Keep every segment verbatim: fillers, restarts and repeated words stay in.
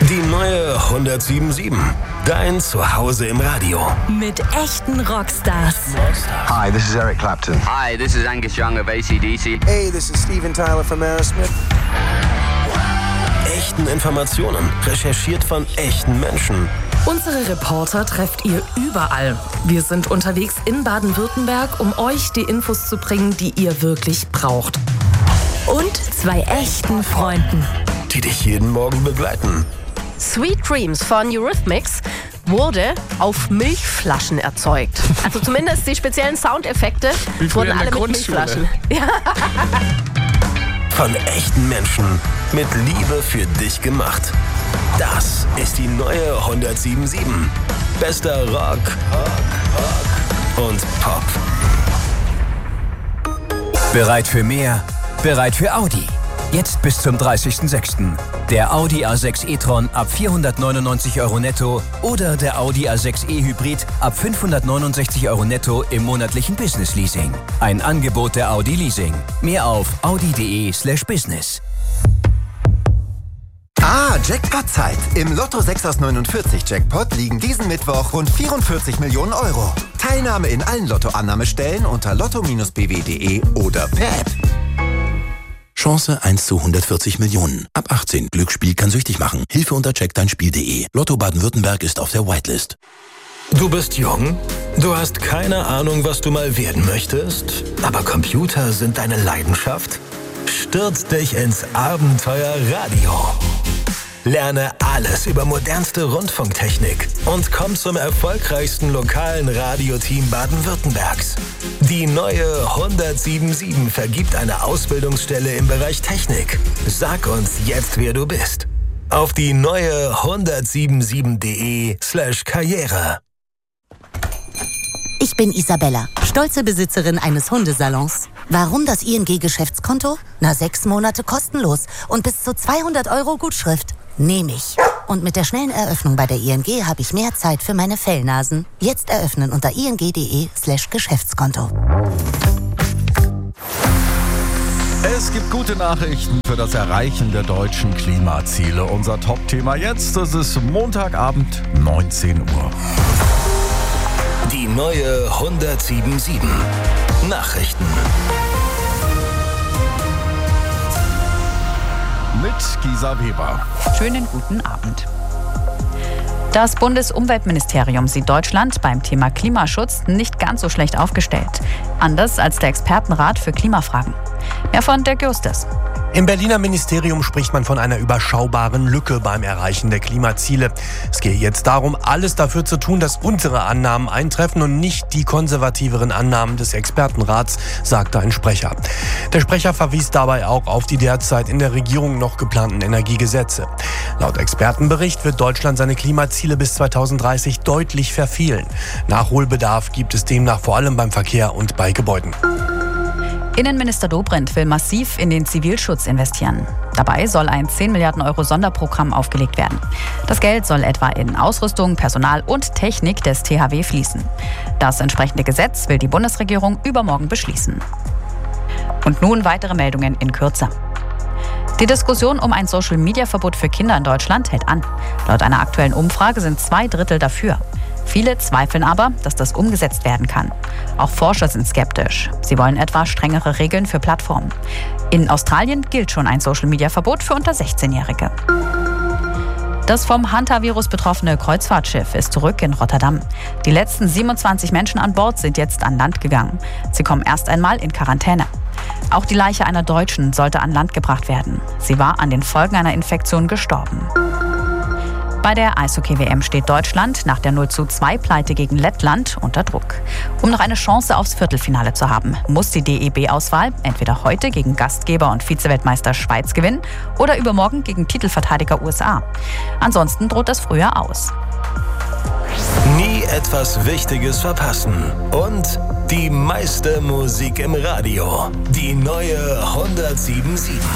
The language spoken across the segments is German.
Die neue hundertsieben Komma sieben. Dein Zuhause im Radio. Mit echten Rockstars. Hi, this is Eric Clapton. Hi, this is Angus Young of A C D C. Hey, this is Steven Tyler from Aerosmith. Echten Informationen, recherchiert von echten Menschen. Unsere Reporter trefft ihr überall. Wir sind unterwegs in Baden-Württemberg, um euch die Infos zu bringen, die ihr wirklich braucht. Und zwei echten Freunden, Die dich jeden Morgen begleiten. Sweet Dreams von Eurythmics wurde auf Milchflaschen erzeugt. Also zumindest die speziellen Soundeffekte wurden alle mit Milchflaschen. Ja. Von echten Menschen mit Liebe für dich gemacht. Das ist die neue hundertsieben Komma sieben. Bester Rock, Rock, Rock und Pop. Bereit für mehr? Bereit für Audi. Jetzt bis zum dreißigsten sechsten Der Audi A sechs e-tron ab vierhundertneunundneunzig Euro netto oder der Audi A sechs e-Hybrid ab fünfhundertneunundsechzig Euro netto im monatlichen Business Leasing. Ein Angebot der Audi Leasing. Mehr auf audi.de slash business. Ah, Jackpot-Zeit. Im Lotto sechs aus neunundvierzig Jackpot liegen diesen Mittwoch rund vierundvierzig Millionen Euro. Teilnahme in allen Lottoannahmestellen unter lotto Bindestrich b w punkt de oder per App. Chance eins zu hundertvierzig Millionen. Ab achtzehn. Glücksspiel kann süchtig machen. Hilfe unter check dein Spiel punkt de. Lotto Baden-Württemberg ist auf der Whitelist. Du bist jung? Du hast keine Ahnung, was du mal werden möchtest? Aber Computer sind deine Leidenschaft? Stürz dich ins Abenteuer Radio. Lerne alles über modernste Rundfunktechnik und komm zum erfolgreichsten lokalen Radioteam Baden-Württembergs. Die neue hundertsieben Komma sieben vergibt eine Ausbildungsstelle im Bereich Technik. Sag uns jetzt, wer du bist. Auf die neue hundertsiebenundsieben.de slash Karriere. Ich bin Isabella, stolze Besitzerin eines Hundesalons. Warum das I N G-Geschäftskonto? Na, sechs Monate kostenlos und bis zu zweihundert Euro Gutschrift. Nehme ich. Und mit der schnellen Eröffnung bei der I N G habe ich mehr Zeit für meine Fellnasen. Jetzt eröffnen unter ing.de slash Geschäftskonto. Es gibt gute Nachrichten für das Erreichen der deutschen Klimaziele. Unser Top-Thema jetzt, das ist Montagabend, neunzehn Uhr. Die neue hundertsieben Komma sieben. Nachrichten. Mit Gisa Weber. Schönen guten Abend. Das Bundesumweltministerium sieht Deutschland beim Thema Klimaschutz nicht ganz so schlecht aufgestellt. Anders als der Expertenrat für Klimafragen. Mehr von Dirk Justus. Im Berliner Ministerium spricht man von einer überschaubaren Lücke beim Erreichen der Klimaziele. Es gehe jetzt darum, alles dafür zu tun, dass unsere Annahmen eintreffen und nicht die konservativeren Annahmen des Expertenrats, sagte ein Sprecher. Der Sprecher verwies dabei auch auf die derzeit in der Regierung noch geplanten Energiegesetze. Laut Expertenbericht wird Deutschland seine Klimaziele bis zweitausenddreißig deutlich verfehlen. Nachholbedarf gibt es demnach vor allem beim Verkehr und bei Gebäuden. Innenminister Dobrindt will massiv in den Zivilschutz investieren. Dabei soll ein zehn Milliarden Euro Sonderprogramm aufgelegt werden. Das Geld soll etwa in Ausrüstung, Personal und Technik des T H W fließen. Das entsprechende Gesetz will die Bundesregierung übermorgen beschließen. Und nun weitere Meldungen in Kürze. Die Diskussion um ein Social-Media-Verbot für Kinder in Deutschland hält an. Laut einer aktuellen Umfrage sind zwei Drittel dafür. Viele zweifeln aber, dass das umgesetzt werden kann. Auch Forscher sind skeptisch. Sie wollen etwa strengere Regeln für Plattformen. In Australien gilt schon ein Social-Media-Verbot für unter sechzehnjährige. Das vom Hantavirus betroffene Kreuzfahrtschiff ist zurück in Rotterdam. Die letzten siebenundzwanzig Menschen an Bord sind jetzt an Land gegangen. Sie kommen erst einmal in Quarantäne. Auch die Leiche einer Deutschen sollte an Land gebracht werden. Sie war an den Folgen einer Infektion gestorben. Bei der Eishockey-W M steht Deutschland nach der null zu zwei Pleite gegen Lettland unter Druck. Um noch eine Chance aufs Viertelfinale zu haben, muss die D E B-Auswahl entweder heute gegen Gastgeber und Vizeweltmeister Schweiz gewinnen oder übermorgen gegen Titelverteidiger U S A. Ansonsten droht das früher aus. Nie etwas Wichtiges verpassen. Und die meiste Musik im Radio. Die neue hundertsieben Komma sieben.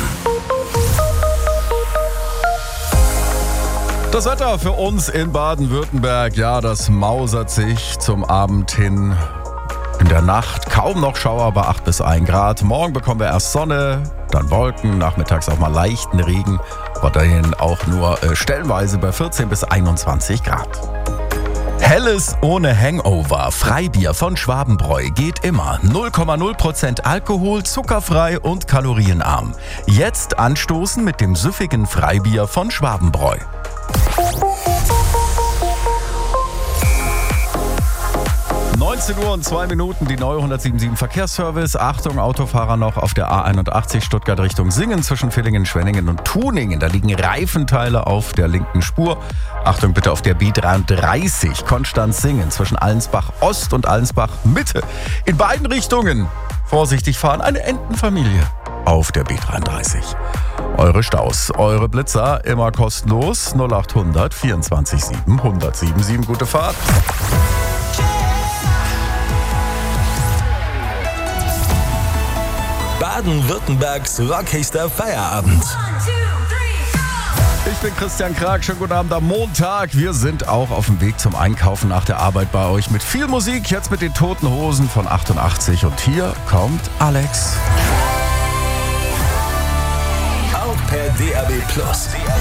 Das Wetter für uns in Baden-Württemberg, ja, das mausert sich zum Abend hin. In der Nacht kaum noch Schauer bei acht bis ein Grad. Morgen bekommen wir erst Sonne, dann Wolken, nachmittags auch mal leichten Regen Weiterhin auch nur äh, stellenweise bei vierzehn bis einundzwanzig Grad. Helles ohne Hangover. Freibier von Schwabenbräu geht immer. null Komma null Prozent Alkohol, zuckerfrei und kalorienarm. Jetzt anstoßen mit dem süffigen Freibier von Schwabenbräu. neunzehn Uhr und zwei Minuten, die neue hundertsieben Komma sieben Verkehrsservice. Achtung, Autofahrer noch auf der A einundachtzig Stuttgart Richtung Singen zwischen Villingen, Schwenningen und Tuningen. Da liegen Reifenteile auf der linken Spur. Achtung bitte auf der B dreiunddreißig Konstanz-Singen zwischen Allensbach Ost und Allensbach Mitte. In beiden Richtungen vorsichtig fahren, eine Entenfamilie auf der B dreiunddreißig. Eure Staus, eure Blitzer, immer kostenlos. null acht hundert vierundzwanzig sieben sieben sieben. Gute Fahrt. Baden-Württembergs rockigster Feierabend. Ich bin Christian Krag, schönen guten Abend am Montag. Wir sind auch auf dem Weg zum Einkaufen nach der Arbeit bei euch mit viel Musik. Jetzt mit den Toten Hosen von achtundachtzig und hier kommt Alex. Auch per D A B Plus.